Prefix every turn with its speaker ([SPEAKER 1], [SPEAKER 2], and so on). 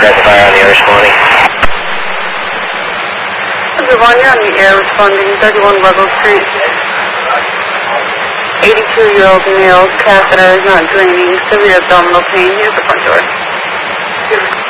[SPEAKER 1] Rapid fire on the air responding.
[SPEAKER 2] Everyone, you're on the air responding, 31 Russell Street. 82-year-old male, catheter is not draining, severe abdominal pain. Here's the front door.